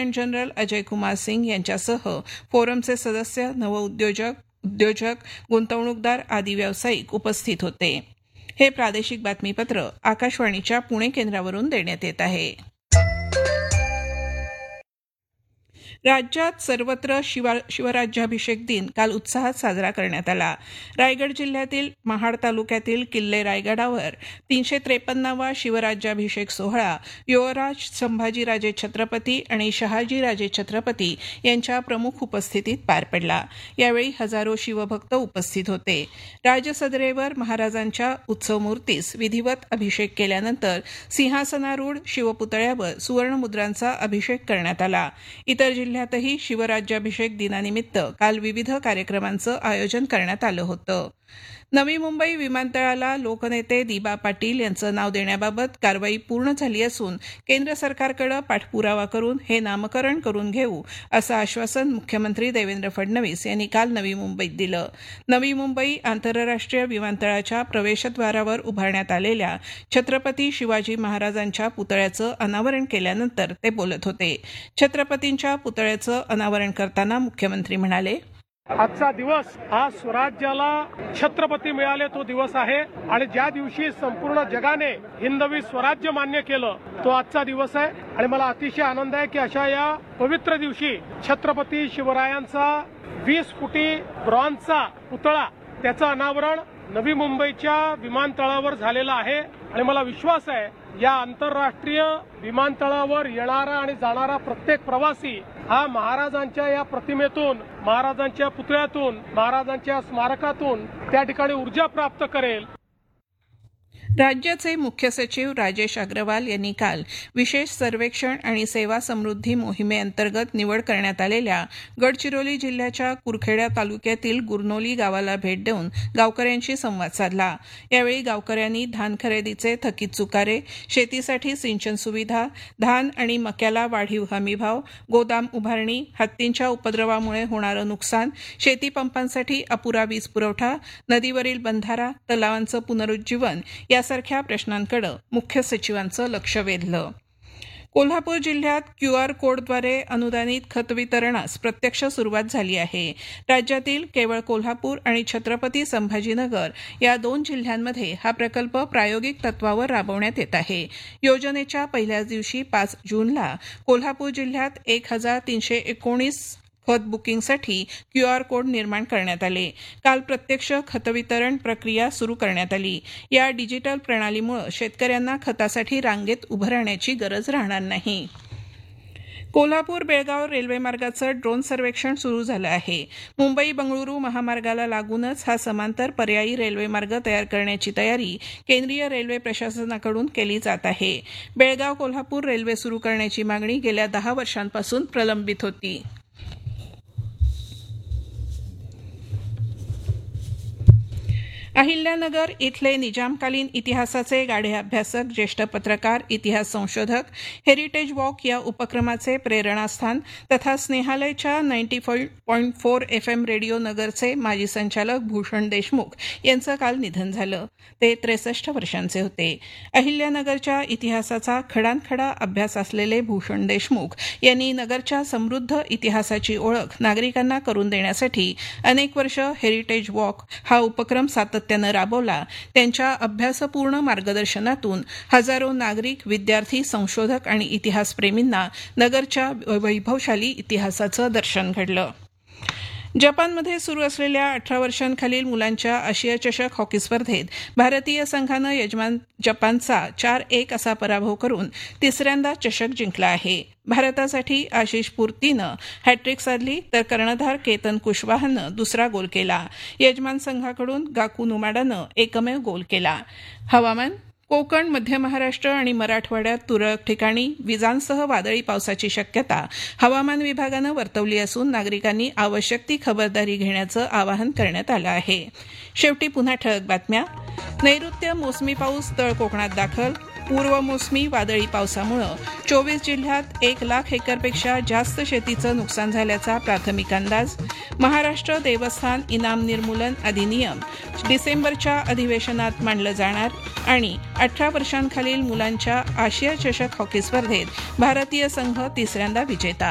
Lieutenant general Ajay Kumar Singh यांच्यासह फोरमचे सदस्य, उद्योजक, गुंतवणूकदार आदी व्यावसायिक उपस्थित होते. हे प्रादेशिक बातमीपत्र आकाशवाणीच्या पुणे केंद्रावरून देण्यात येत आहे. राज्यात सर्वत्र शिवराज्याभिषेक सोहळा काल उत्साहात साजरा करण्यात आला. रायगड जिल्ह्यातील महाड तालुक्यातील किल्ले रायगडावर 353वा शिवराज्याभिषेक सोहळा युवराज संभाजीराजे छत्रपती आणि शहाजीराजे छत्रपती यांच्या प्रमुख उपस्थितीत पार पडला. यावेळी हजारो शिवभक्त उपस्थित होते. राजसदरेवर महाराजांच्या उत्सवमूर्तीस विधिवत अभिषेक केल्यानंतर सिंहासनारूढ शिवपुतळ्यावर सुवर्णमुद्रांचा अभिषेक करण्यात आला. इतर जिल्ह्यातही शिवराज्याभिषेक दिनानिमित्त काल विविध कार्यक्रमांचं आयोजन करण्यात आलं होतं. नवी मुंबई विमानतळाला लोकनेते दिबा पाटील यांचं नाव देण्याबाबत कारवाई पूर्ण झाली असून केंद्र सरकारकडे पाठपुरावा करून हे नामकरण करून घेऊ असं आश्वासन मुख्यमंत्री देवेंद्र फडणवीस यांनी काल नवी मुंबईत दिलं. नवी मुंबई आंतरराष्ट्रीय विमानतळाच्या प्रवेशद्वारावर उभारण्यात आलेल्या छत्रपती शिवाजी महाराजांच्या पुतळ्याचं अनावरण केल्यानंतर ते बोलत होते. छत्रपतींच्या पुतळ्याचं अनावरण करताना मुख्यमंत्री म्हणाले, आजचा दिवस हा स्वराज्याला छत्रपती मिळाले तो दिवस आहे आणि ज्या दिवशी संपूर्ण जगाने हिंदवी स्वराज्य मान्य केलं तो आजचा दिवस आहे. आणि मला अतिशय आनंद आहे की अशा या पवित्र दिवशी छत्रपती शिवरायांचा 20 फुटी ब्रॉन्झचा पुतळा त्याचं अनावरण नवी मुंबईच्या विमानतळावर झालेलं आहे. आणि मला विश्वास आहे या आंतरराष्ट्रीय विमानतळावर येणारा आणि जाणारा प्रत्येक प्रवासी हा महाराजांच्या या प्रतिमेतून, महाराजांच्या पुतळ्यातून, महाराजांच्या स्मारकातून त्या ठिकाणी ऊर्जा प्राप्त करेल. राज्याचे मुख्य सचिव राजेश अग्रवाल यांनी काल विशेष सर्वेक्षण आणि सेवा समृद्धी मोहिमेअंतर्गत निवड करण्यात आलेल्या गडचिरोली जिल्ह्याच्या कुरखेडा तालुक्यातील गुरनोली गावाला भेट देऊन गावकऱ्यांशी संवाद साधला. यावेळी गावकऱ्यांनी धान खरेदीचे थकीत चुकारे, शेतीसाठी सिंचन सुविधा, धान आणि मक्याला वाढीव हमीभाव, गोदाम उभारणी, हत्तींच्या उपद्रवामुळे होणारं नुकसान, शेतीपंपांसाठी अपुरा वीज पुरवठा, नदीवरील बंधारा, तलावांचं पुनरुज्जीवन यासारख्या प्रश्नांकडे मुख्य सचिवांचं लक्ष वेधलं. कोल्हापूर जिल्ह्यात क्यूआर कोडद्वारे अनुदानित खत वितरणास प्रत्यक्ष सुरुवात झाली आहे. राज्यातील केवळ कोल्हापूर आणि छत्रपती संभाजीनगर या 2 जिल्ह्यांमध्ये हा प्रकल्प प्रायोगिक तत्वावर राबवण्यात येत आहे. योजनेच्या पहिल्याच दिवशी 5 जूनला कोल्हापूर जिल्ह्यात 1319 खत बुकिंगसाठी क्यूआर कोड निर्माण करण्यात आले. काल प्रत्यक्ष खत वितरण प्रक्रिया सुरू करण्यात आली. या डिजिटल प्रणालीमुळे शेतकऱ्यांना खतासाठी रांगेत उभं राहण्याची गरज राहणार नाही. कोल्हापूर बेळगाव रेल्वे मार्गाचं ड्रोन सर्वेक्षण सुरू झालं आहे. मुंबई बंगळुरू महामार्गाला लागूनच हा समांतर पर्यायी रेल्वे मार्ग तयार करण्याची तयारी केंद्रीय रेल्वे प्रशासनाकडून केली जात आहे. बेळगाव कोल्हापूर रेल्वे सुरू करण्याची मागणी गेल्या 10 वर्षांपासून प्रलंबित होती. अहिल्यानगर इथले निजामकालीन इतिहासाचे गाढे अभ्यासक, ज्येष्ठ पत्रकार, इतिहास संशोधक, हेरिटेज वॉक या उपक्रमाचे प्रेरणास्थान तथा स्नेहालयच्या 90.4 FM रेडिओ नगरचे माजी संचालक भूषण देशमुख यांचं काल निधन झालं. ते 63 वर्षांचे होते. अहिल्यानगरच्या इतिहासाचा खडानखडा अभ्यास असलेले भूषण देशमुख यांनी नगरच्या समृद्ध इतिहासाची ओळख नागरिकांना करून देण्यासाठी अनेक वर्ष हेरिटेज वॉक हा उपक्रम सातत्यानं राबवला. त्यांच्या अभ्यासपूर्ण मार्गदर्शनातून हजारो नागरिक, विद्यार्थी, संशोधक आणि इतिहासप्रेमींना नगरच्या वैभवशाली इतिहासाचं दर्शन घडलं. जपानमध्ये सुरू असलेल्या 18 वर्षांखालील मुलांच्या आशिया चषक हॉकी स्पर्धेत भारतीय संघानं यजमान जपानचा 4-1 असा पराभव करून तिसऱ्यांदा चषक जिंकला आहे. भारतासाठी आशिष पुर्तीनं हॅट्रिक साधली तर कर्णधार केतन कुशवाहनं दुसरा गोल केला. यजमान संघाकडून गाकू नुमाडानं एकमेव गोल केला. हवामान. कोकण, मध्य महाराष्ट्र आणि मराठवाड्यात तुरळक ठिकाणी विजांसह वादळी पावसाची शक्यता हवामान विभागानं वर्तवली असून नागरिकांनी आवश्यक ती खबरदारी घेण्याचं आवाहन करण्यात आलं आहे. शेवटी पुन्हा ठळक बातम्या. नैऋत्य मोसमी पाऊस तळ कोकणात दाखल. पूर्व मोसमी वादळी पावसामुळे 24 जिल्ह्यात 1 लाख एकरपेक्षा जास्त शेतीचं नुकसान झाल्याचा प्राथमिक अंदाज. महाराष्ट्र देवस्थान इनाम निर्मूलन अधिनियम डिसेंबरच्या अधिवेशनात मांडलं जाणार. आणि 18 वर्षांखालील मुलांच्या आशिया चषक हॉकी स्पर्धेत भारतीय संघ तिसऱ्यांदा विजेता.